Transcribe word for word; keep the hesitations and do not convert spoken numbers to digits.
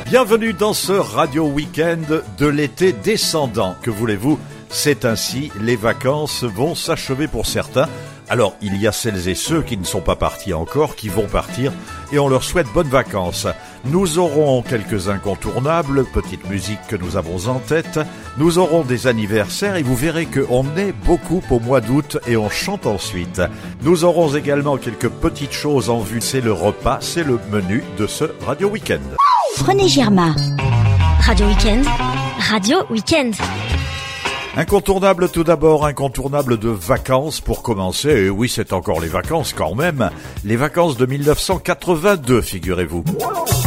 Bienvenue dans ce Radio Week-end de l'été descendant. Que voulez-vous ? C'est ainsi, les vacances vont s'achever pour certains. Alors, il y a celles et ceux qui ne sont pas partis encore, qui vont partir, et on leur souhaite bonnes vacances. Nous aurons quelques incontournables, petite musique que nous avons en tête. Nous aurons des anniversaires et vous verrez qu'on est beaucoup au mois d'août et on chante ensuite. Nous aurons également quelques petites choses en vue. C'est le repas, c'est le menu de ce Radio Week-end. Prenez Germain. Radio Week-end. Radio Week-end. Incontournable tout d'abord, incontournable de vacances pour commencer. Et oui, c'est encore les vacances quand même. Les vacances de mille neuf cent quatre-vingt-deux, figurez-vous.